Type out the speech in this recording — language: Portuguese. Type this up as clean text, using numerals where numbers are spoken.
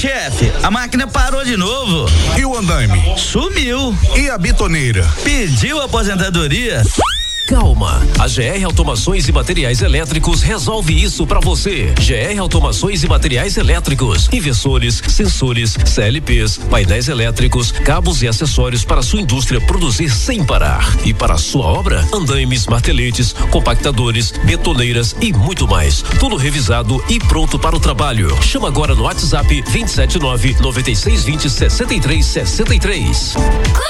chefe, a máquina parou de novo. E o andaime? Sumiu. E a bitoneira? Pediu aposentadoria. Calma, a GR Automações e Materiais Elétricos resolve isso pra você. GR Automações e Materiais Elétricos, inversores, sensores, CLPs, painéis elétricos, cabos e acessórios para sua indústria produzir sem parar. E para a sua obra, andaimes, marteletes, compactadores, betoneiras e muito mais. Tudo revisado e pronto para o trabalho. Chama agora no WhatsApp 279 9620 6363.